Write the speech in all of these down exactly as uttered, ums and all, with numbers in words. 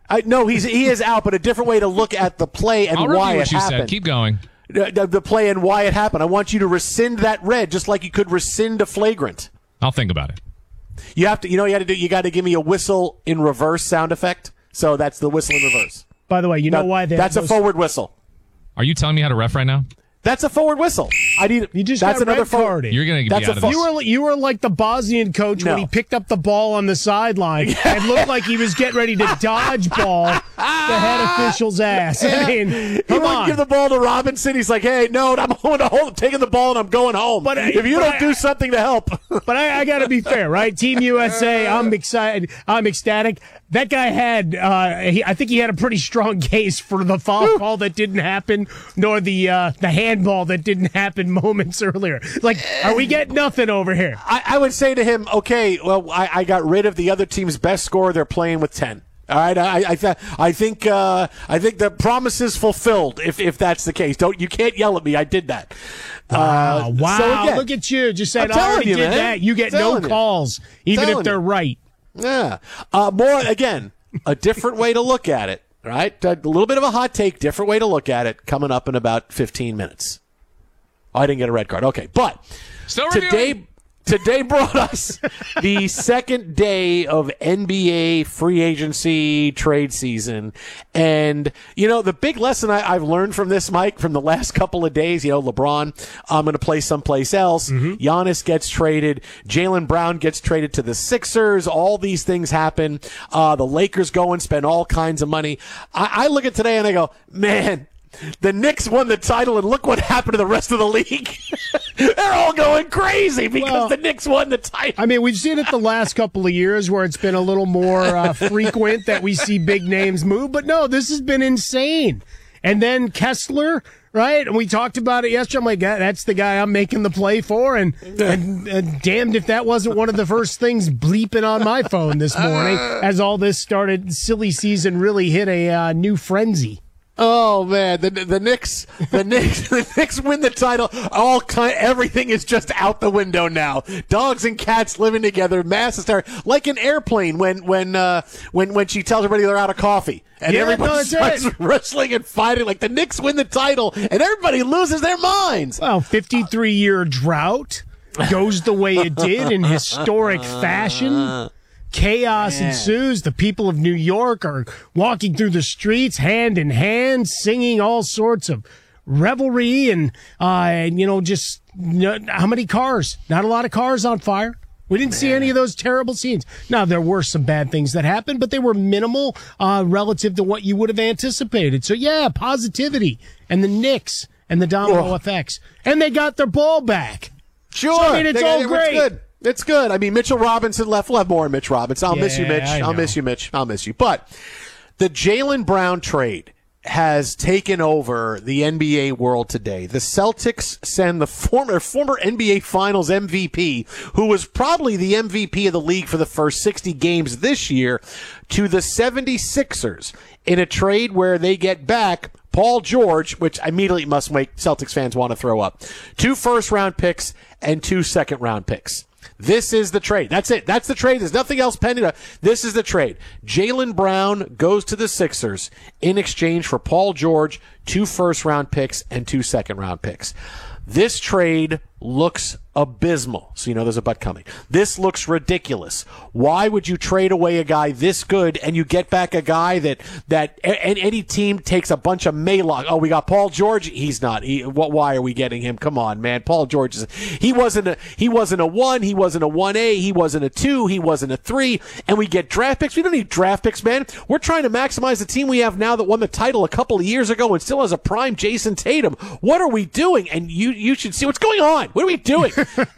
I, no, he's he is out, but a different way to look at the play and I'll why repeat it what you happened. said. Keep going. The, the play and why it happened. I want you to rescind that red, just like you could rescind a flagrant. I'll think about it. You have to. You know, you got to do. You got to give me a whistle in reverse sound effect. So that's the whistle in reverse. By the way, you now, know why they that's those... a forward whistle. Are you telling me how to ref right now? That's a forward whistle. I need. You just that's got another red forward. carded. You're going to be That's out a of fo- this. You were you were like the Bosnian coach No. when he picked up the ball on the sideline and looked like he was getting ready to dodge ball the head official's ass. I mean, He come wouldn't on. give the ball to Robinson. He's like, "Hey, no, I'm going to hold, taking the ball and I'm going home. But I- if you but don't I- do something to help." But I, I got to be fair, right? Team U S A, I'm excited. I'm ecstatic. That guy had, uh, he, I think he had a pretty strong case for the foul call that didn't happen, nor the uh, the handball that didn't happen moments earlier. Like, are we getting nothing over here? I, I would say to him, "Okay, well, I, I got rid of the other team's best scorer. They're playing with ten. All right, I I, th- I think uh, I think the promise is fulfilled. If if that's the case, don't you can't yell at me. I did that. Wow, Uh, wow. so again, Look at you. Just saying, I'm I telling already you, did man. that. You get no Telling you. calls, even Telling if they're you. right. Yeah. Uh, more, again, a different way to look at it, right? A little bit of a hot take, different way to look at it, coming up in about fifteen minutes. Oh, I didn't get a red card. Okay, but Still today reviewing. today brought us the second day of N B A free agency trade season. And, you know, the big lesson I, I've learned from this, Mike, from the last couple of days, you know, LeBron, I'm going to play someplace else. Mm-hmm. Giannis gets traded. Jaylen Brown gets traded to the Sixers. All these things happen. Uh, the Lakers go and spend all kinds of money. I, I look at today and I go, man, the Knicks won the title, and look what happened to the rest of the league. They're all going crazy because Well, the Knicks won the title. I mean, we've seen it the last couple of years where it's been a little more uh, frequent that we see big names move. But no, this has been insane. And then Kessler, right? And we talked about it yesterday. I'm like, "Yeah, that's the guy I'm making the play for. And, and, and damned if that wasn't one of the first things bleeping on my phone this morning as all this started. Silly season really hit a uh, new frenzy. Oh man, the the Knicks, the Knicks, the Knicks win the title. All kind, everything is just out the window now. Dogs and cats living together, mass hysteria, like an airplane when when uh, when when she tells everybody they're out of coffee, and Yeah, everybody no, that's starts it. wrestling and fighting. Like the Knicks win the title, and everybody loses their minds. Well, fifty-three year drought goes the way it did in historic fashion. Chaos ensues. The people of New York are walking through the streets hand in hand, singing all sorts of revelry and, uh, and you know, just you know, how many cars? Not a lot of cars on fire. We didn't see any of those terrible scenes. Now, there were some bad things that happened, but they were minimal uh, relative to what you would have anticipated. So, yeah, positivity. And the Knicks and the domino Oh. effects. And they got their ball back. Sure, So, I mean, it's They- all it- great. It's good. It's good. I mean, Mitchell Robinson left. We'll have more on Mitch Robinson. I'll miss you, Yeah, Mitch. I I'll know. miss you, Mitch. I'll miss you. But the Jaylen Brown trade has taken over the N B A world today. The Celtics send the former former N B A Finals M V P, who was probably the M V P of the league for the first sixty games this year, to the seventy-sixers in a trade where they get back Paul George, which immediately must make Celtics fans want to throw up, two first-round picks and two second-round picks. This is the trade. That's it. That's the trade. There's nothing else pending. This is the trade. Jaylen Brown goes to the Sixers in exchange for Paul George, two first-round picks and two second-round picks. This trade looks abysmal. So you know there's a but coming. This looks ridiculous. Why would you trade away a guy this good and you get back a guy that that a- any team takes a bunch of Maylock? Oh, we got Paul George. He's not. He, what? Why are we getting him? Come on, man. Paul George is. He wasn't a. He wasn't a one. He wasn't a one A. He wasn't a two. He wasn't a three. And we get draft picks. We don't need draft picks, man. We're trying to maximize the team we have now that won the title a couple of years ago and still has a prime Jason Tatum. What are we doing? And you you should see what's going on. What are we doing?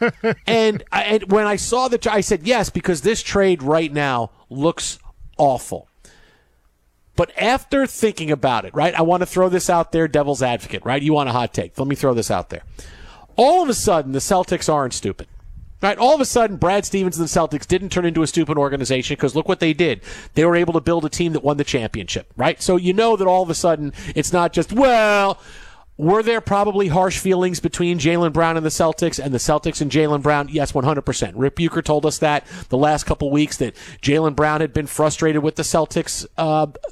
and I, and when I saw the, I said yes, because this trade right now looks awful. But after thinking about it, right, I want to throw this out there, devil's advocate, right? You want a hot take. Let me throw this out there. All of a sudden, the Celtics aren't stupid. Right, all of a sudden, Brad Stevens and the Celtics didn't turn into a stupid organization because look what they did. They were able to build a team that won the championship, right? So you know that all of a sudden it's not just, well, were there probably harsh feelings between Jaylen Brown and the Celtics and the Celtics and Jaylen Brown? Yes, one hundred percent. Rick Bucher told us that the last couple weeks that Jaylen Brown had been frustrated with the Celtics uh,